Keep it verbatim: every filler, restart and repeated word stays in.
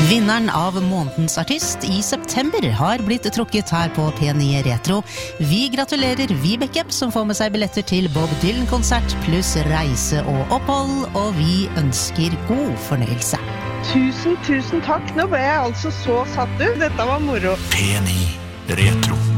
Vinneren av månedens artist I september har blitt trukket her på P ni Retro. Vi gratulerer Vibeke, som får med seg billetter til Bob Dylan-konsert pluss reise og opphold, og vi ønsker god fornøyelse. Tusen, tusen takk. Nå ble jeg altså så satt ut. Dette var moro. P ni Retro.